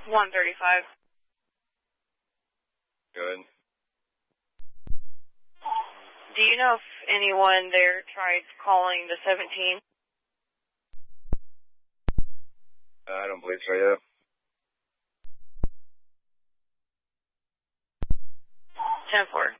135. Good. Do you know if anyone there tried calling the 17? I don't believe so yet. 10-4.